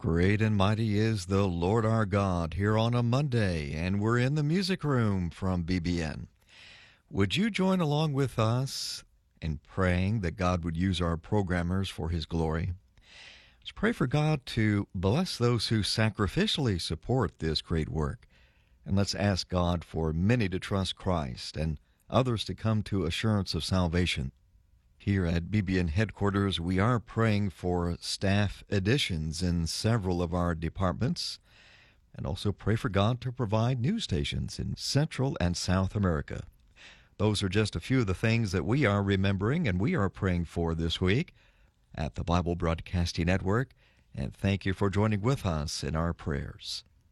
Great and mighty is the Lord our God here on a Monday, and we're in the music room from BBN. Would you join along with us in praying that God would use our programmers for His glory? Let's pray for God to bless those who sacrificially support this great work. And let's ask God for many to trust Christ and others to come to assurance of salvation. Here at BBN headquarters, we are praying for staff additions in several of our departments, and also pray for God to provide news stations in Central and South America. Those are just a few of the things that we are remembering and we are praying for this week at the Bible Broadcasting Network, and thank you for joining with us in our prayers.